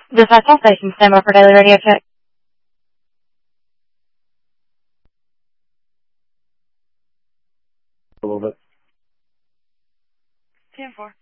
This Central Station, stand by for daily radio check. A little bit. 10-4.